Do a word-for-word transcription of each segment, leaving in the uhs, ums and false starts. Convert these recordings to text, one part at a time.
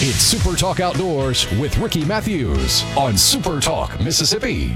It's Super Talk Outdoors with Ricky Matthews on Super Talk Mississippi.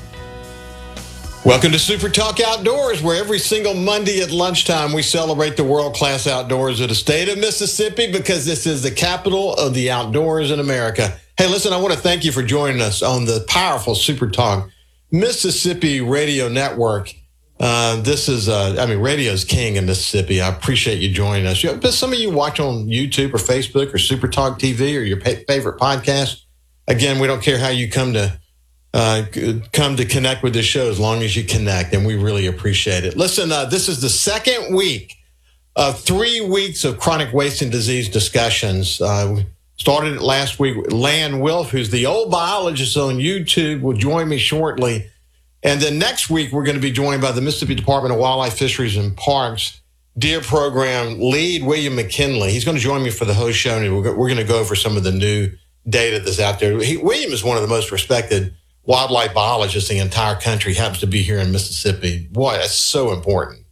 Welcome to Super Talk Outdoors, where every single Monday at lunchtime we celebrate the world-class outdoors of the state of Mississippi, because this is the capital of the outdoors in America. Hey, listen, I want to thank you for joining us on the powerful Super Talk Mississippi Radio Network. Uh, this is, uh, I mean, radio's king in Mississippi. I appreciate you joining us. You know, but some of you watch on YouTube or Facebook or Super Talk T V or your pa- favorite podcast. Again, we don't care how you come to uh, come to connect with this show, as long as you connect, and we really appreciate it. Listen, uh, this is the second week of three weeks of chronic wasting disease discussions. Uh, we started it last week. Lan Wilf, who's the old biologist on YouTube, will join me shortly. And then next week, we're going to be joined by the Mississippi Department of Wildlife, Fisheries, and Parks Deer Program lead, William McKinley. He's going to join me for the whole show, and we're going to go over some of the new data that's out there. He, William is one of the most respected wildlife biologists in the entire country, happens to be here in Mississippi. Boy, that's so important.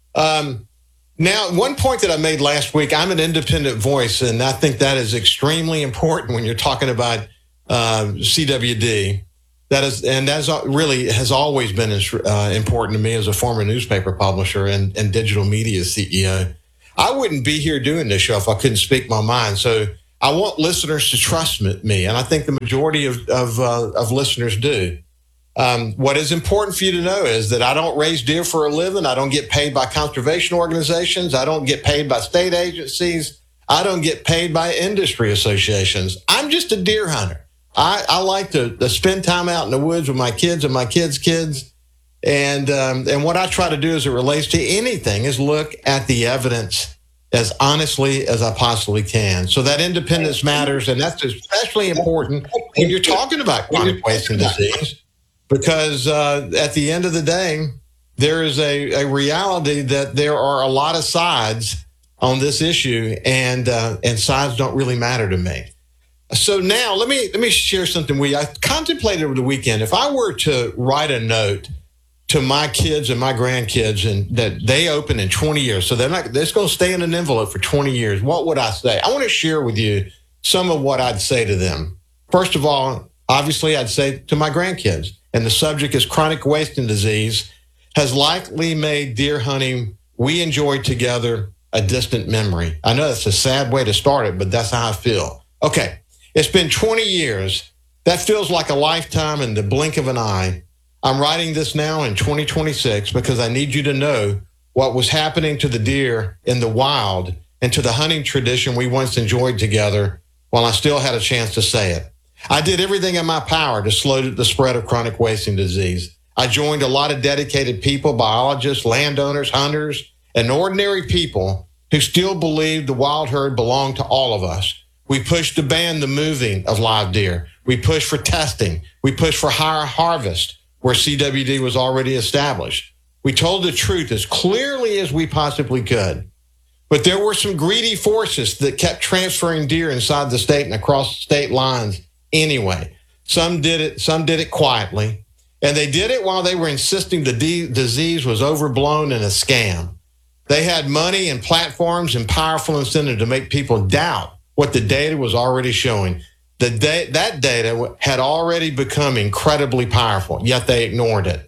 Um, now, one point that I made last week, I'm an independent voice, and I think that is extremely important when you're talking about uh, C W D. That is, and that is really has always been uh, important to me as a former newspaper publisher and, and digital media C E O. I wouldn't be here doing this show if I couldn't speak my mind. So I want listeners to trust me, and I think the majority of of, uh, of listeners do. Um, what is important for you to know is that I don't raise deer for a living. I don't get paid by conservation organizations. I don't get paid by state agencies. I don't get paid by industry associations. I'm just a deer hunter. I, I like to, to spend time out in the woods with my kids and my kids' kids. And um, and what I try to do as it relates to anything is look at the evidence as honestly as I possibly can. So that independence matters, and that's especially important when you're talking about chronic wasting disease, because uh, at the end of the day, there is a, a reality that there are a lot of sides on this issue, and uh, and sides don't really matter to me. So now let me let me share something with you. I contemplated over the weekend, if I were to write a note to my kids and my grandkids, and that they open in twenty years, so they're not, they're going to stay in an envelope for twenty years, what would I say? I want to share with you some of what I'd say to them. First of all, obviously, I'd say to my grandkids, and the subject is chronic wasting disease, has likely made deer hunting we enjoyed together a distant memory. I know that's a sad way to start it, but that's how I feel. Okay. It's been twenty years. That feels like a lifetime in the blink of an eye. I'm writing this now in twenty twenty-six because I need you to know what was happening to the deer in the wild and to the hunting tradition we once enjoyed together while I still had a chance to say it. I did everything in my power to slow the spread of chronic wasting disease. I joined a lot of dedicated people, biologists, landowners, hunters, and ordinary people who still believed the wild herd belonged to all of us. We pushed to ban the moving of live deer. We pushed for testing. We pushed for higher harvest where C W D was already established. We told the truth as clearly as we possibly could. But there were some greedy forces that kept transferring deer inside the state and across state lines anyway. Some did it, some did it quietly. And they did it while they were insisting the de- disease was overblown and a scam. They had money and platforms and powerful incentive to make people doubt what the data was already showing. The da- that data had already become incredibly powerful, yet they ignored it.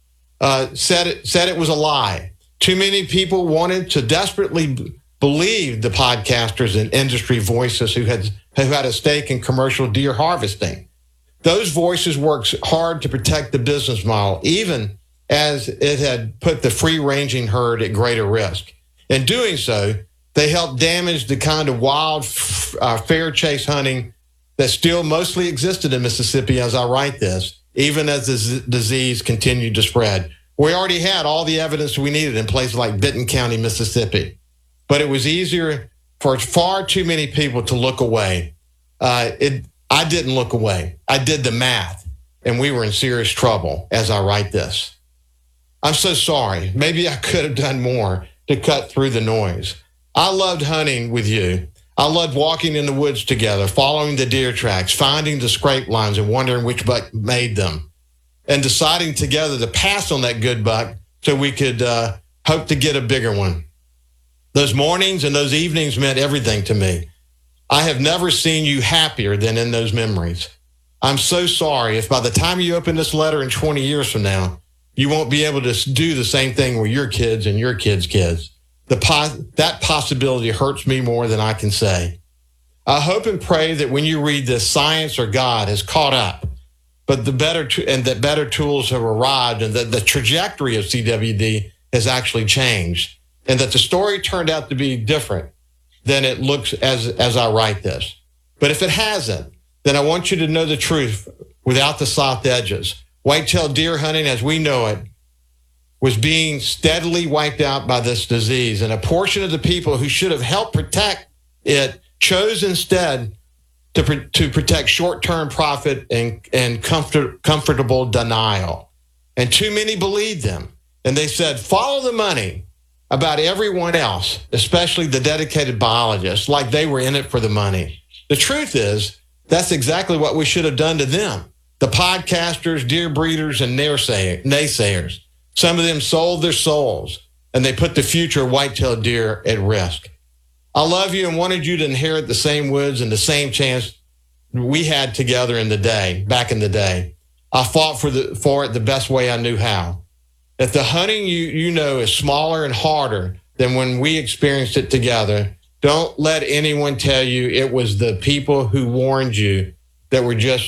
Uh, said it said it was a lie. Too many people wanted to desperately b- believe the podcasters and industry voices who had who had a stake in commercial deer harvesting. Those voices worked hard to protect the business model, even as it had put the free-ranging herd at greater risk. In doing so, they helped damage the kind of wild, uh, fair chase hunting that still mostly existed in Mississippi as I write this, even as the z- disease continued to spread. We already had all the evidence we needed in places like Benton County, Mississippi, but it was easier for far too many people to look away. Uh, it, I didn't look away. I did the math, and we were in serious trouble as I write this. I'm so sorry. Maybe I could have done more to cut through the noise. I loved hunting with you. I loved walking in the woods together, following the deer tracks, finding the scrape lines and wondering which buck made them, and deciding together to pass on that good buck so we could uh, hope to get a bigger one. Those mornings and those evenings meant everything to me. I have never seen you happier than in those memories. I'm so sorry if by the time you open this letter in twenty years from now, you won't be able to do the same thing with your kids and your kids' kids. The pos- that possibility hurts me more than I can say. I hope and pray that when you read this, science or God has caught up, but the better t- and that better tools have arrived, and that the trajectory of C W D has actually changed, and that the story turned out to be different than it looks as as I write this. But if it hasn't, then I want you to know the truth without the soft edges. Whitetail deer hunting, as we know it, was being steadily wiped out by this disease, and a portion of the people who should have helped protect it chose instead to, to protect short-term profit and, and comfort, comfortable denial. And too many believed them. And they said, follow the money about everyone else, especially the dedicated biologists, like they were in it for the money. The truth is, that's exactly what we should have done to them. The podcasters, deer breeders, and naysayers. Some of them sold their souls, and they put the future of white-tailed deer at risk. I love you and wanted you to inherit the same woods and the same chance we had together in the day, back in the day. I fought for the for it the best way I knew how. If the hunting you you know is smaller and harder than when we experienced it together, don't let anyone tell you it was the people who warned you that were just